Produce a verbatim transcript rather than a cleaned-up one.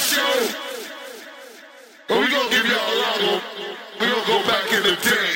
show. But we gonna give y'all a lot more. We gonna go back in the day.